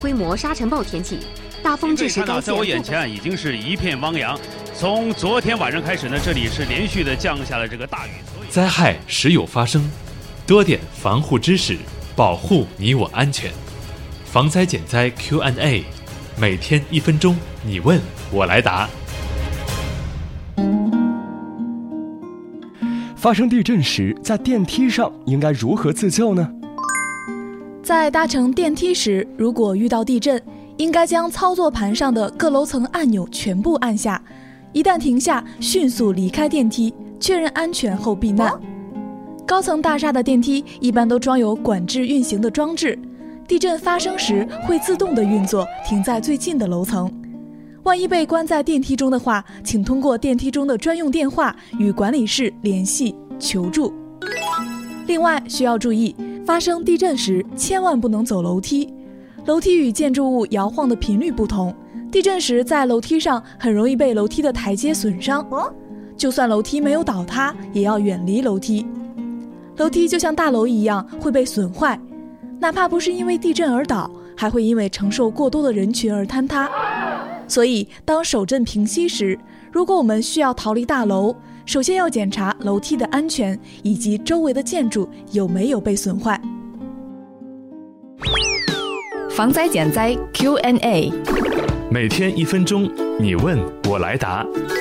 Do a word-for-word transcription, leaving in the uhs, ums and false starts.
规模沙尘暴天气，大风致使该县在我眼前已经是一片汪洋。从昨天晚上开始呢，这里是连续的降下了这个大雨， 灾害时有发生，多点防护知识，保护你我安全。防灾减灾 Q and A， 每天一分钟，你问我来答。 发生地震时，在电梯上应该如何自救呢？ 在搭乘电梯时，如果遇到地震，应该将操作盘上的各楼层按钮全部按下，一旦停下，迅速离开电梯，确认安全后避难。高层大厦的电梯一般都装有管制运行的装置，地震发生时会自动的运作，停在最近的楼层。万一被关在电梯中的话，请通过电梯中的专用电话与管理室联系求助。另外需要注意，发生地震时千万不能走楼梯，楼梯与建筑物摇晃的频率不同，地震时在楼梯上很容易被楼梯的台阶损伤，就算楼梯没有倒塌，也要远离楼梯。楼梯就像大楼一样会被损坏，哪怕不是因为地震而倒，还会因为承受过多的人群而坍塌。所以当首震平息时，如果我们需要逃离大楼，首先要检查楼梯的安全以及周围的建筑有没有被损坏。 防灾减灾 Q and A， 每天一分钟，你问我来答。